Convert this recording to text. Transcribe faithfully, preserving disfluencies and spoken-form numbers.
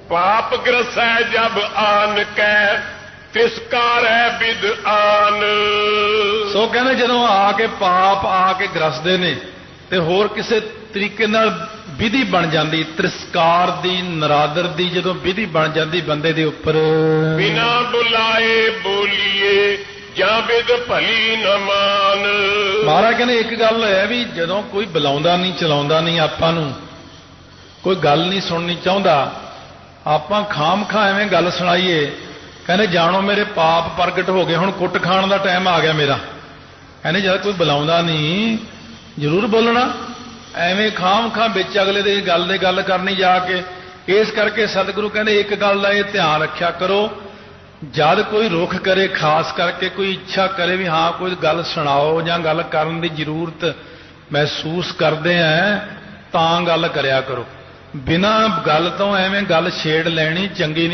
पाप ग्रसै जब आन कै तिसकार है विद आन। सो कहने जदों आके पाप आके ग्रसदे ने ते होर किसे तरीके नाल विधि बन जाती, तिरस्कार दी नरादर दी जदों विधि बन जाती बंदे दे उपर, बिना बुलाए बोलिए ਜਾਂ ਵਿਦ ਭਲੀ न मान। महाराज कहने एक गल है भी जदों कोई बुलाउंदा नहीं चलाउंदा नहीं आपां नूं, कोई गल नहीं सुननी चाहुंदा, आपां खाम खा एवें गल सुणाईए, कहने जानो मेरे पाप प्रगट हो गए, हुण कुट खाण दा टाइम आ गया मेरा। कहने जद कोई बुलाउंदा नहीं जरूर बोलना, एवें खाम खा बिच अगले दे गल दे गल करनी जाके। इस करके सतगुरु कहने एक गल दा इह ध्यान रखिया करो, जद कोई रुख करे, खास करके कोई इच्छा करे भी हाँ कोई गल सुनाओ जां गल करन दी जरूरत महसूस करते हैं, तां गल करया करो। बिना गल तो एवें गल छेड़ लैनी चंगी नहीं।